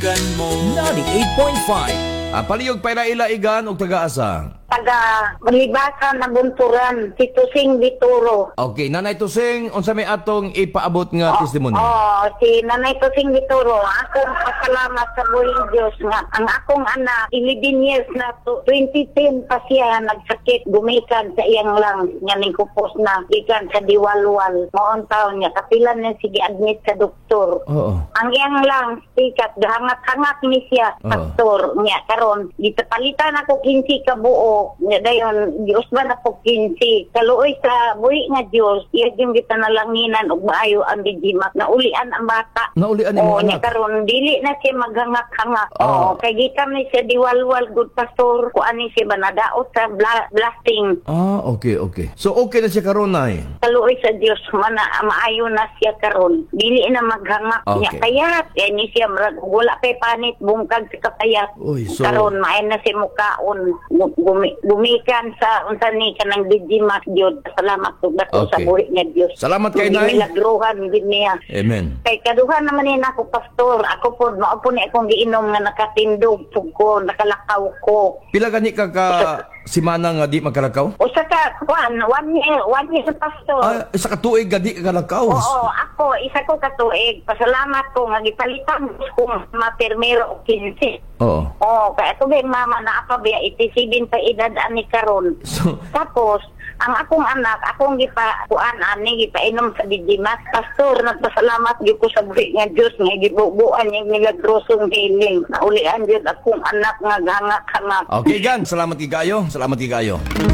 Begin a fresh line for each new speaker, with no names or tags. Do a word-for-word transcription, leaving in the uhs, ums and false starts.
ninety-eight point five. Ah, palihog para ilaigan og taga-asa.
Taga Malibasa na Bunturan, si Tusing Vituro.
Okay, Nanay Tusing, unsa may atong ipaabot nga testimonya?
Oh, si Nanay Tusing Vituro, akong pasalamat sa buhing Diyos nga ang akong anak, eleven years na to, twenty ten pa siya nagsakit, gumikan sa iyang lang, nga ning kupos na, gikan sa diwalwal, maong taon niya, kapilan na sige admit sa doktor.
Oo.
Ang iyang lang, sikat, hangat-hangat ni siya,
Oo.
pastor, niya, karon gitapalitan ako quince ka buo, nga dayon, Diyos ba na po quince, kaluoy sa buhi nga Diyos, iya yung gitanalanginan, ug maayo ang bijimak, naulian ang bata.
Naulian ang
Oo,
mga
niya
anak.
karon dili na siya maghangak-hangak.
Oo.
Oo, kay gikan ni siya diwalwal, good pastor, kuan ni siya ba nadaot sa bla- blasting.
Ah, okay, okay. So okay na siya karon nay.
Kaluoy sa Diyos, mana, maayo na siya karon. Dili na maghangak
Okay.
niya kayat. Kaya ni siya, marag, wala kay panit, bungkag sa kapayat.
Uy, so-
Karon, maayo na si mukaon. Gu- Gumi, gumikan sa, unsa ni, kanang dijimak, Diyos. Salamat po dato sa
Okay.
buhi nga Diyos.
Salamat kay Nay.
Milagruhan din niya.
Amen.
Kay kaduhan naman ni ako, pastor. Ako po, mao po ni akong giinom nga nakatindog pug ko, nakalakaw ko.
Pila gani ka ka simana nga di magkalakaw?
O sa ka, kuan, one year, one year, pastor.
Ah, isa ka tuig nga di ka kalakaw.
Oo, ako, isa ko katuig. Pasalamat ko nga gipalitan ko mapermero o quince.
Oo.
Oo, kaya ito ba yung mama na ako ba, eighty-seven pa edad ani karon.
So,
Tapos, ang akong anak, akong gipa, kuan, ani, gipainom sa dijimat. Pastor, nagpasalamat gyud ko sa buhi nga Diyos, nga gibubuan niya milagrosong healing. Naulian gyud akong anak nga gangak-hangak.
okay gan, salamat gigayo. Salamat gigayo.